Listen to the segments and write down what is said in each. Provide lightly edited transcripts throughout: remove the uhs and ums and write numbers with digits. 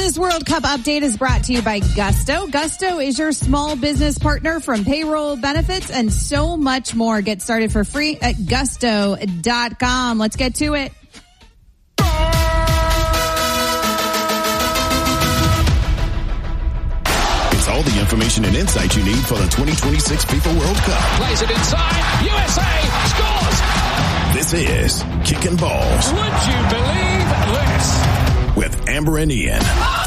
This World Cup update is brought to you by Gusto. Gusto is your small business partner from payroll, benefits, and so much more. Get started for free at gusto.com. Let's get to it. It's all the information and insight you need for the 2026 FIFA World Cup. Plays it inside. USA scores. This is Kicking Balls. Would you believe this? With Amber and Ian.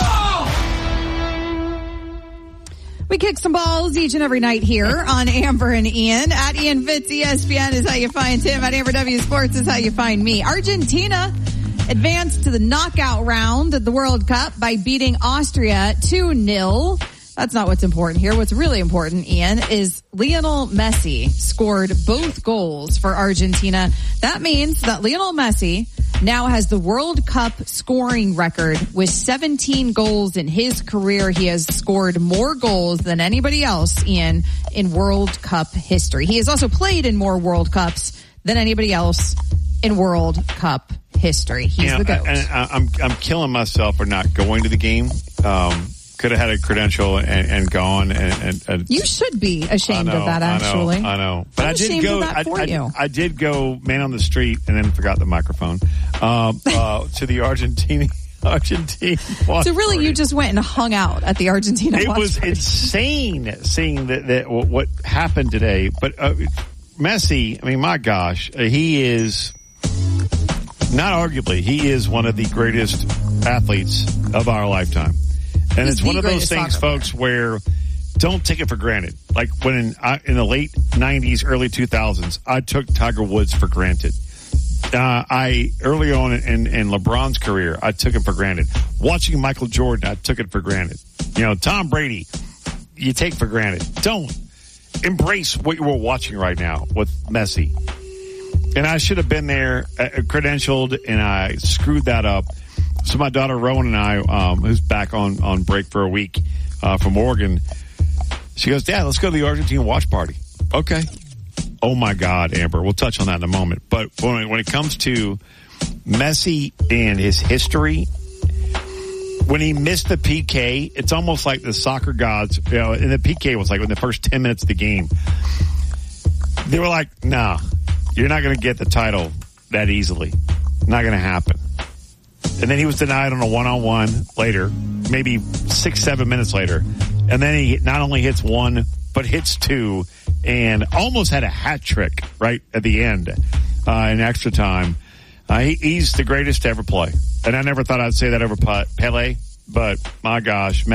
We kick some balls each and every night here on Amber and Ian. At Ian Fitz, ESPN is how you find him. At Amber W Sports is how you find me. Argentina advanced to the knockout round of the World Cup by beating Austria 2-0. That's not what's important here. What's really important, Ian, is Lionel Messi scored both goals for Argentina. That means that Lionel Messi now has the World Cup scoring record with 17 goals in his career. He has scored more goals than anybody else, Ian, in World Cup history. He has also played in more World Cups than anybody else in World Cup history. He's the GOAT. And I'm killing myself for not going to the game. Could have had a credential and gone and you should be ashamed of that, actually. I know. But I'm I did go. I did go man on the street and then forgot the microphone to the Argentine watch So really, party. you just went and hung out at the Argentina watch It was party. insane seeing that what happened today. But Messi, I mean, my gosh, he is not arguably he is one of the greatest athletes of our lifetime. And it's one of those things, folks, where don't take it for granted. Like when in the late 90s, early 2000s, I took Tiger Woods for granted. Early on in LeBron's career, I took it for granted. Watching Michael Jordan, I took it for granted. You know, Tom Brady, you take for granted. Don't embrace what you were watching right now with Messi. And I should have been there, credentialed, and I screwed that up. So my daughter Rowan and I, who's back on break for a week from Oregon, she goes, Dad, let's go to the Argentine watch party. Okay. Oh my God, Amber. We'll touch on that in a moment. But when it comes to Messi and his history, when he missed the PK, it's almost like the soccer gods, you know, and the PK was like in the first 10 minutes of the game. They were like, nah, you're not going to get the title that easily. Not going to happen. And then he was denied on a one-on-one later, maybe 6-7 minutes later. And then he not only hits one, but hits two and almost had a hat trick right at the end in extra time. He's the greatest to ever play. And I never thought I'd say that over Pele, but my gosh.